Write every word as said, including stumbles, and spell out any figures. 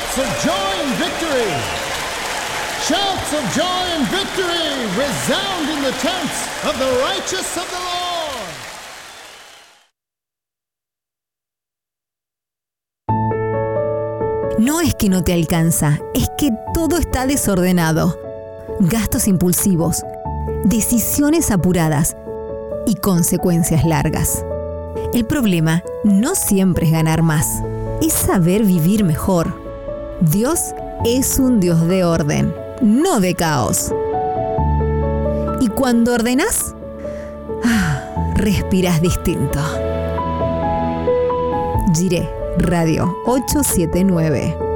Shouts of joy and victory! Shouts of joy and victory resound in the tents of the righteous of the Lord. No es que no te alcanza, es que todo está desordenado. Gastos impulsivos, decisiones apuradas y consecuencias largas. El problema no siempre es ganar más, es saber vivir mejor. Dios es un Dios de orden, no de caos. Y cuando ordenás, ah, respirás distinto. Jiré, Radio ochocientos setenta y nueve.